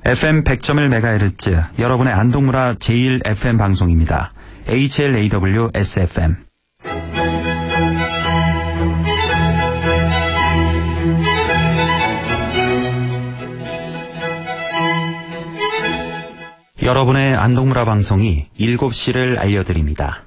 FM 100.1MHz 여러분의 안동문화 제1FM 방송입니다. HLAW SFM. 여러분의 안동문화 방송이 7시를 알려드립니다.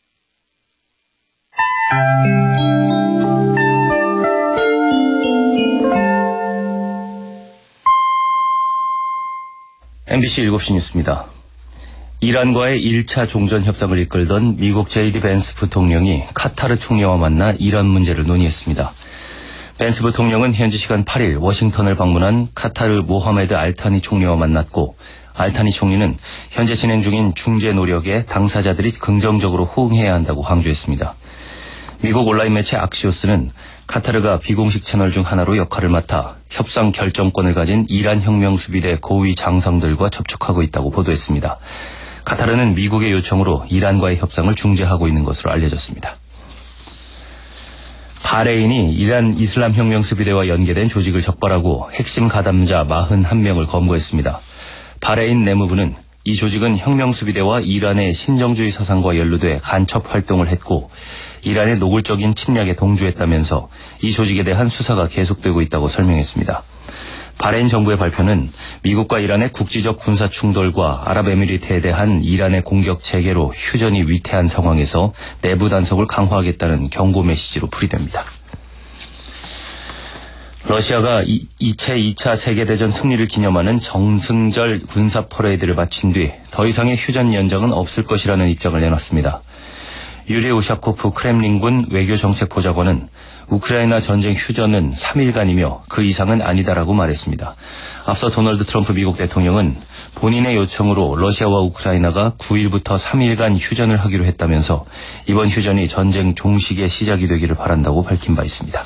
MBC 7시 뉴스입니다. 이란과의 1차 종전 협상을 이끌던 미국 제이디 벤스 부통령이 카타르 총리와 만나 이란 문제를 논의했습니다. 벤스 부통령은 현지 시간 8일 워싱턴을 방문한 카타르 모하메드 알타니 총리와 만났고, 알타니 총리는 현재 진행 중인 중재 노력에 당사자들이 긍정적으로 호응해야 한다고 강조했습니다. 미국 온라인 매체 악시오스는 카타르가 비공식 채널 중 하나로 역할을 맡아 협상 결정권을 가진 이란 혁명수비대 고위 장성들과 접촉하고 있다고 보도했습니다. 카타르는 미국의 요청으로 이란과의 협상을 중재하고 있는 것으로 알려졌습니다. 바레인이 이란 이슬람 혁명수비대와 연계된 조직을 적발하고 핵심 가담자 41명을 검거했습니다. 바레인 내무부는 이 조직은 혁명수비대와 이란의 신정주의 사상과 연루돼 간첩 활동을 했고, 이란의 노골적인 침략에 동조했다면서 이 조직에 대한 수사가 계속되고 있다고 설명했습니다. 바레인 정부의 발표는 미국과 이란의 국지적 군사 충돌과 아랍에미리트에 대한 이란의 공격 체계로 휴전이 위태한 상황에서 내부 단속을 강화하겠다는 경고 메시지로 풀이됩니다. 러시아가 2차 세계대전 승리를 기념하는 정승절 군사 퍼레이드를 마친 뒤 더 이상의 휴전 연장은 없을 것이라는 입장을 내놨습니다. 유리 우샤코프 크렘린군 외교정책보좌관은 우크라이나 전쟁 휴전은 3일간이며 그 이상은 아니다라고 말했습니다. 앞서 도널드 트럼프 미국 대통령은 본인의 요청으로 러시아와 우크라이나가 9일부터 3일간 휴전을 하기로 했다면서 이번 휴전이 전쟁 종식의 시작이 되기를 바란다고 밝힌 바 있습니다.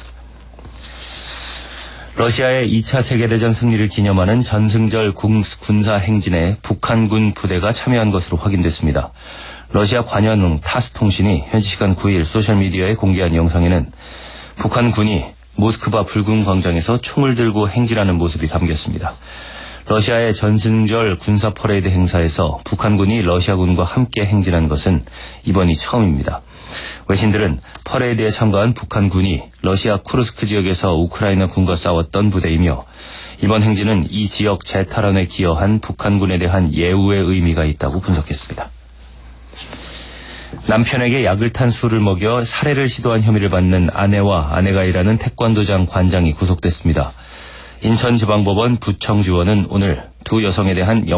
러시아의 2차 세계대전 승리를 기념하는 전승절 군사 행진에 북한군 부대가 참여한 것으로 확인됐습니다. 러시아 관여능 타스 통신이 현지 시간 9일 소셜미디어에 공개한 영상에는 북한군이 모스크바 불금 광장에서 총을 들고 행진하는 모습이 담겼습니다. 러시아의 전승절 군사 퍼레이드 행사에서 북한군이 러시아군과 함께 행진한 것은 이번이 처음입니다. 외신들은 퍼레이드에 참가한 북한군이 러시아 쿠르스크 지역에서 우크라이나 군과 싸웠던 부대이며, 이번 행진은 이 지역 재탈환에 기여한 북한군에 대한 예우의 의미가 있다고 분석했습니다. 남편에게 약을 탄 술을 먹여 살해를 시도한 혐의를 받는 아내와 아내가 일하는 태권도장 관장이 구속됐습니다. 인천지방법원 부청지원은 오늘 두 여성에 대한